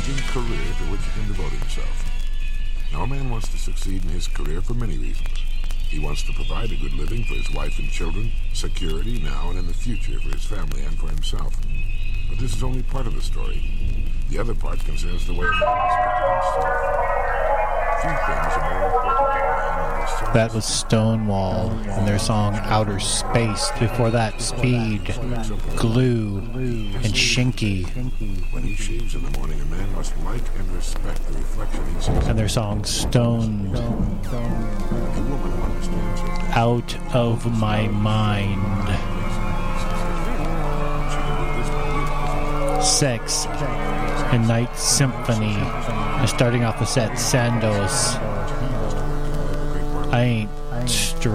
engaging career to which he can devote himself. Now, a man wants to succeed in his career for many reasons. He wants to provide a good living for his wife and children, security now and in the future for his family and for himself. But this is only part of the story. The other part concerns the way a man must look at himself. Few things are more important to a man than his service. That was Stonewall and their song Outer Space. Before that, Speed, Glue, and Shinky. When he shaves in the morning, a man must like and respect the reflection he sees. And their song Stoned. A woman who understands her. Out of My Mind. Sex and Night Symphony. And starting off the set, Sandoz. I Ain't Straight.